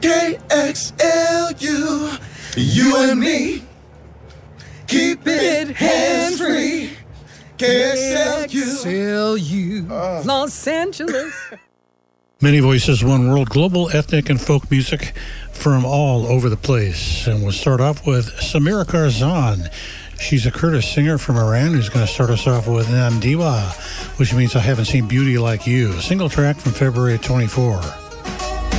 KXLU, you and me, keep it hands-free. KXLU, Los Angeles. Many voices, one world, global ethnic and folk music from all over the place. And we'll start off with Samira Karzan. She's a Kurdish singer from Iran who's going to start us off with Nandiwa, which means I haven't seen beauty like you. A single track from February 24.